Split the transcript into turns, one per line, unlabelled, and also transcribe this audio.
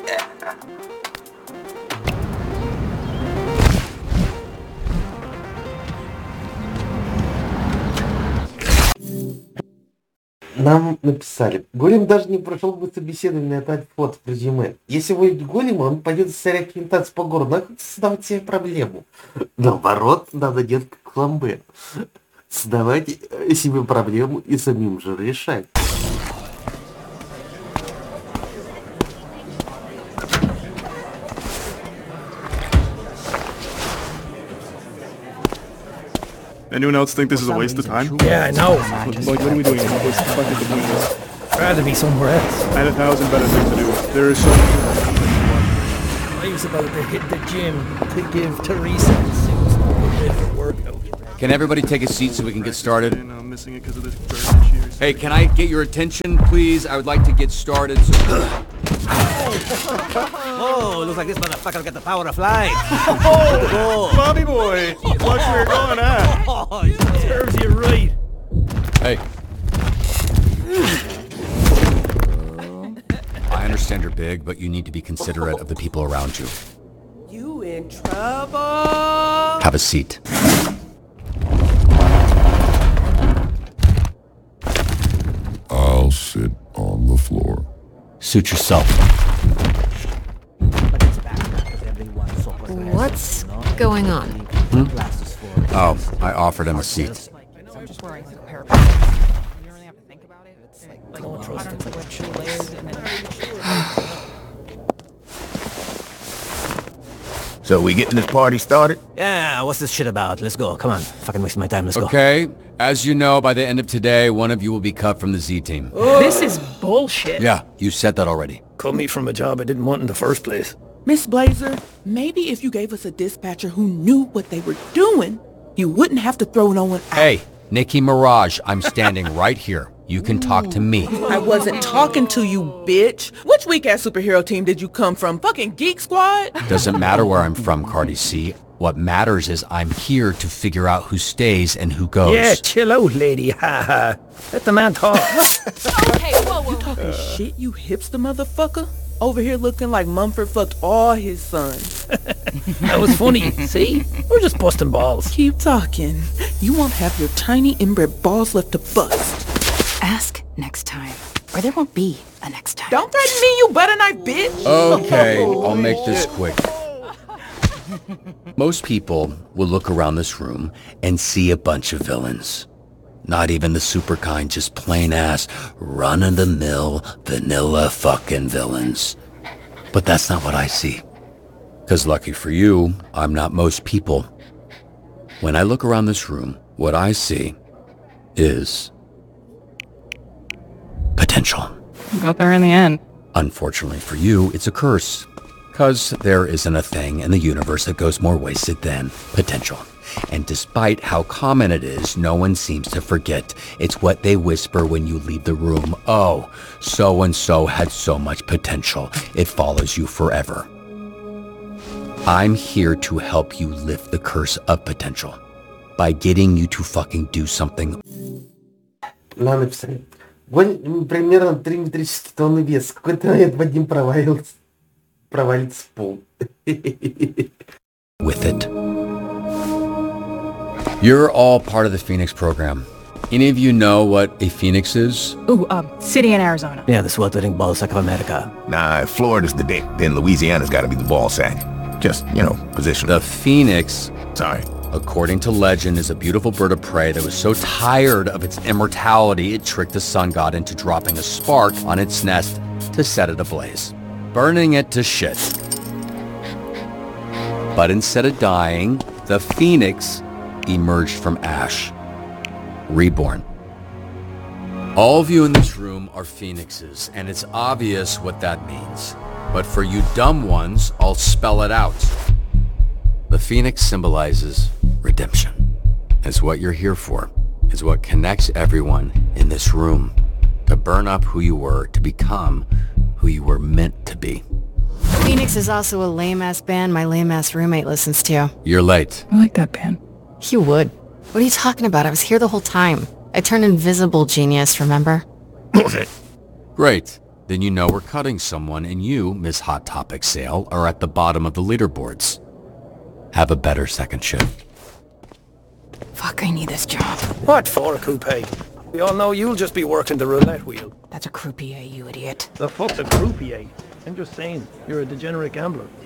Нам написали, голем даже не прошел бы собеседование на вход в резюме. Если будет голем, он пойдет сорять квинтанс по городу, нахуй создавать себе проблему. Наоборот, надо делать как Ламбе. Создавать себе проблему и самим же решать.
Anyone else think this is a waste of time?
Yeah, I know.
Like, what are we doing? What's the fuck is the point of this?
I'd rather be somewhere else.
I had 1,000 better things to do. There is so much.
I was about to hit the gym to give Teresa a different workout.
Can everybody take a seat so we can get started?
And I'm missing it because of this bird issue.
Hey, can I get your attention, please? I would like to get started.
Oh, looks like this motherfucker got the power of flight.
Oh, Bobby boy! Watch where you're going, huh?
Oh, yeah.
Serves you right.
Hey. I understand you're big, but you need to be considerate of the people around you.
You in trouble?
Have a seat.
I'll sit on the floor.
Suit yourself.
What's going on?
Oh, I offered him a seat.
I'm just wearing like a pair of pants. You really have to think about it. It's like, I don't know, like two layers and then...
So we getting this party started?
Yeah, what's this shit about? Let's go. Come on. Fucking wasting my time. Let's go.
Okay. As you know, by the end of today, one of you will be cut from the Z team.
This is bullshit.
Yeah, you said that already.
Cut me from a job I didn't want in the first place.
Miss Blazer, maybe if you gave us a dispatcher who knew what they were doing, you wouldn't have to throw no one out.
Hey, Nicki Mirage, I'm standing right here. You can talk to me.
I wasn't talking to you, bitch. Which weak-ass superhero team did you come from? Fucking Geek Squad?
Doesn't matter where I'm from, Cardi C. What matters is I'm here to figure out who stays and who goes.
Yeah, chill out, lady. Ha ha. Let the man talk.
Okay, whoa.
You talking shit, you hipster motherfucker? Over here looking like Mumford fucked all his sons.
That was funny. See? We're just busting balls.
Keep talking. You won't have your tiny inbred balls left to bust.
Ask next time, or there won't be a next time.
Don't threaten me, you butter knife bitch!
Okay, I'll make this quick. Most people will look around this room and see a bunch of villains. Not even the super kind, just plain ass, run-of-the-mill, vanilla fucking villains. But that's not what I see. 'Cause lucky for you, I'm not most people. When I look around this room, what I see is potential.
We got there in the end.
Unfortunately for you, it's a curse. 'Cause there isn't a thing in the universe that goes more wasted than potential. And despite how common it is, no one seems to forget. It's what they whisper when you leave the room. Oh, so-and-so had so much potential. It follows you forever. I'm here to help you lift the curse of potential by getting you to fucking do something.
Нам написали, голем примерно 3 тонны вес. Какой-то момент Вадим провалится в пол.
With it. You're all part of the Phoenix program. Any of you know what a Phoenix is?
Ooh, city in Arizona.
Yeah, the sweltering ballsack of America.
Nah, if Florida's the dick, then Louisiana's gotta be the ball sack. Just, position.
The Phoenix,
Sorry.
according to legend, is a beautiful bird of prey that was so tired of its immortality, it tricked the sun god into dropping a spark on its nest to set it ablaze, burning it to shit. But instead of dying, the Phoenix emerged from ash, reborn. All of you in this room are Phoenixes, and it's obvious what that means. But for you dumb ones, I'll spell it out. The Phoenix symbolizes redemption. It's what you're here for. It's what connects everyone in this room. To burn up who you were, to become who you were meant to be.
Phoenix is also a lame-ass band my lame-ass roommate listens to.
You're late.
I like that band.
You would. What are you talking about? I was here the whole time. I turned invisible, genius, remember?
Great. then you know we're cutting someone, and you, Miss Hot Topic Sale, are at the bottom of the leaderboards. Have a better second shift.
Fuck, I need this job.
What for, Coupe? We all know you'll just be working the roulette wheel.
That's a croupier, you idiot.
The fuck's a croupier? I'm just saying, you're a degenerate gambler.